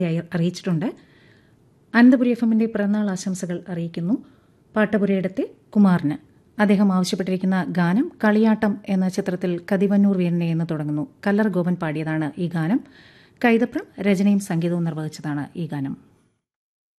അറിയിച്ചിട്ടുണ്ട്. അനന്തപുരി എഫ്എമ്മിന്റെ പിറന്നാൾ ആശംസകൾ അറിയിക്കുന്നു. പാട്ടപുരയിടത്തെ കുമാറിന്. അദ്ദേഹം ആവശ്യപ്പെട്ടിരിക്കുന്ന ഗാനം കളിയാട്ടം എന്ന ചിത്രത്തിൽ കതിവന്നൂർ വീരനെ എന്ന് തുടങ്ങുന്നു. കല്ലർ ഗോപൻ പാടിയതാണ് ഈ ഗാനം. കൈതപ്രം രചനയും സംഗീതവും നിർവഹിച്ചതാണ് ഈ ഗാനം.